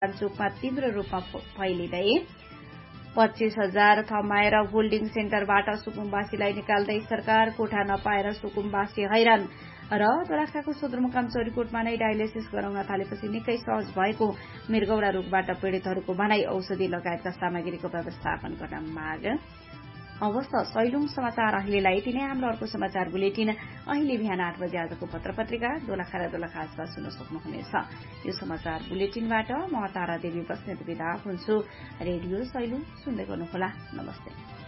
चोकमा तीव्र रूपमा फैलिँदै 25,000 थमाएर होल्डिङ सेन्टरबाट सुकुम्बासीलाई निकाल्दै सरकार कोठा नपाएर सुकुम्बासी हैरान र दोलखाको सदरमुकाम चौरीकोटमा नै डायलिसिस गराउन थालेपछि निकै सहज भएको मृगौडा रोगबाट पीड़ितहरूको भनाई। औषधि लगायतका सामग्रीको व्यवस्थापन गर्न माग। अवश्य सैलुङ समाचार अहिलेलाई यति नै। हाम्रो अर्को समाचार बुलेटिन अहिले बिहान 8 बजे आजको पत्र-पत्रिका दोलखा र दोलखा आसपास सुन्न सक्नुहुनेछ। यो समाचार बुलेटिनबाट म तारा देवी बस्नेत बिदा हुन्छु। रेडियो सैलुङ सुन्दै गर्नुहोला। नमस्ते।